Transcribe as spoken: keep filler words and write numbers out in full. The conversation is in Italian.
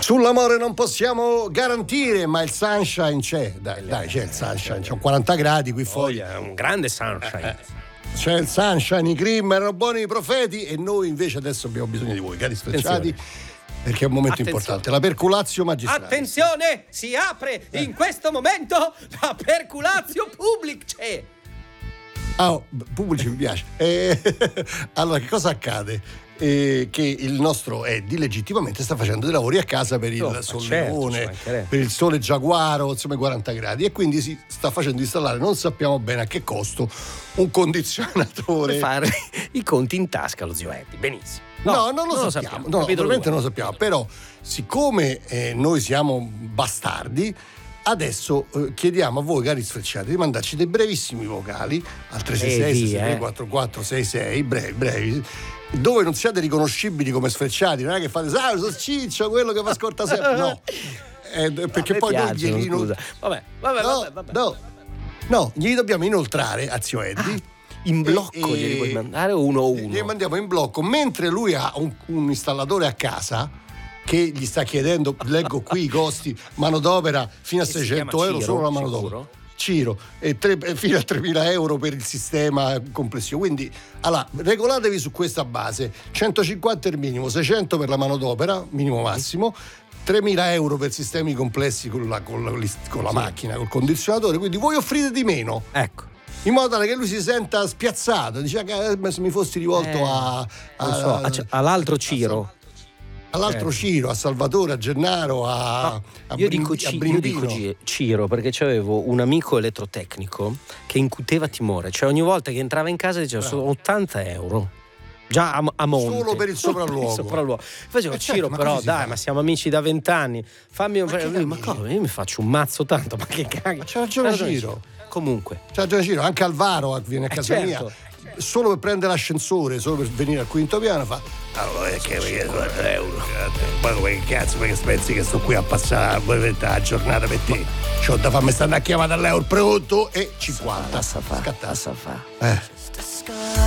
Sull'amore non possiamo garantire, ma il sunshine c'è. Dai, dai, c'è il sunshine. C'è un quaranta gradi qui fuori. È un grande sunshine. C'è il sunshine, i Grimm erano buoni i profeti e noi invece adesso abbiamo bisogno di voi, cari speciati. Attenzione. Perché è un momento Attenzione. importante, la perculatio magistrale. Attenzione, si apre Eh. in questo momento la perculatio publice. Ah, oh, pubblici mi piace. Eh, allora, che cosa accade? Eh, che il nostro Eddie legittimamente sta facendo dei lavori a casa per il Oh, ma sollevone, certo, ci mancherebbe. per il sole giaguaro, insomma, quaranta gradi, e quindi si sta facendo installare, non sappiamo bene a che costo, un condizionatore. Per fare i conti in tasca lo zio Eddie, benissimo. No, non lo sappiamo, no, capito ovviamente lui. non lo sappiamo, però siccome eh, noi siamo bastardi, adesso eh, chiediamo a voi, cari sfrecciati, di mandarci dei brevissimi vocali al tre sei sei sei sei quattro quattro sei sei, brevi, brevi, dove non siate riconoscibili come sfrecciati, non è che fate, ah, sono Ciccio, quello che fa scorta sempre, no. Eh, perché poi noi piacciono, glieli scusa. Vabbè, vabbè, no, vabbè, vabbè. no, no, glieli dobbiamo inoltrare a zio Eddie. In blocco E- glieli puoi mandare o uno a uno? Li mandiamo in blocco, mentre lui ha un, un installatore a casa che gli sta chiedendo, leggo qui i costi, manodopera fino a E si seicento chiama euro Ciro, solo la manodopera. sicuro? Ciro, e tre- e fino a tremila euro per il sistema complessivo. Quindi, allora, regolatevi su questa base: centocinquanta il minimo, seicento per la manodopera, minimo massimo, tremila euro per sistemi complessi con la, con la, con la Sì. macchina, col condizionatore. Quindi voi offrite di meno, Ecco. in modo tale che lui si senta spiazzato, dice che se mi fossi rivolto Eh, a, a- Non so, a- all'altro Ciro. all'altro eh. Ciro, a Salvatore, a Gennaro, a, No, a io, Brin- dico a Ci- io Brindino. dico Gi- Ciro perché c'avevo un amico elettrotecnico che incuteva timore, cioè ogni volta che entrava in casa diceva sono ottanta euro già a, a monte, Solo per il sopralluogo. Il sopralluogo. Facevo Eh certo, Ciro, ma però così si dai, fa. ma siamo amici da vent'anni, fammi un Ma che lui, ma cammini? come? Io mi faccio un mazzo tanto, ma che caghi. Ma c'ha ragione C'ha ragione Ciro. Comunque, C'ha ragione Ciro, anche Alvaro viene a Eh, casa certo. mia solo per prendere l'ascensore, solo per venire al quinto piano, fa allora perché cinquanta euro, poi come che cazzo, perché pensi che sto qui a passare la giornata per te, c'ho da farmi stare a chiamare all'euro pronto e cinquanta passa fa, scattato. passa fa. Eh.